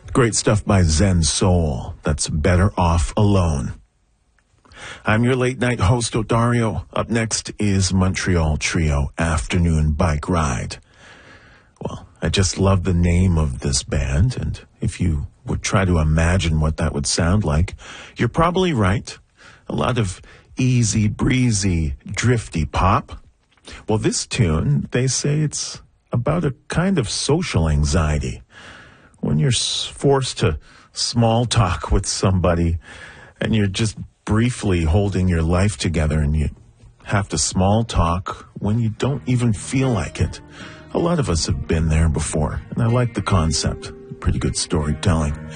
Great stuff by Zen Soul. That's Better Off Alone. I'm your late night host, Odario. Up next is Montreal Trio Afternoon Bike Ride. Well, I just love the name of this band, and if you would try to imagine what that would sound like, you're probably right. A lot of easy breezy, drifty pop. Well, this tune, they say it's about a kind of social anxiety. When you're forced to small talk with somebody and you're just briefly holding your life together and you have to small talk when you don't even feel like it. A lot of us have been there before, and I like the concept. Pretty good storytelling.